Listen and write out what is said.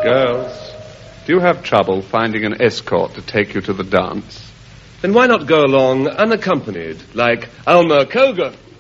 Girls, do you have trouble finding an escort to take you to the dance? Then why not go along unaccompanied, like Alma Kogan?